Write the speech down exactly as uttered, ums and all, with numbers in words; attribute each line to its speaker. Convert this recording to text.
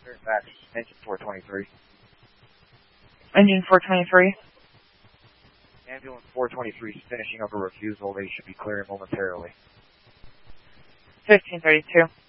Speaker 1: Max, engine four twenty-three.
Speaker 2: Engine four twenty-three.
Speaker 1: Ambulance four twenty-three is finishing up a refusal. They should be clearing momentarily.
Speaker 2: fifteen thirty-two.